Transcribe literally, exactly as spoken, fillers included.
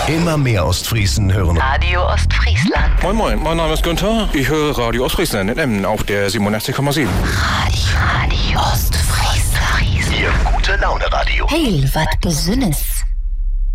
Immer mehr Ostfriesen hören Radio Ostfriesland. Moin Moin, mein Name ist Günther. Ich höre Radio Ostfriesland in Emmen auf der siebenundachtzig Komma sieben. Radio, Radio Ostfriesland. Ihr gute Laune Radio. Hey, wat Besünnes.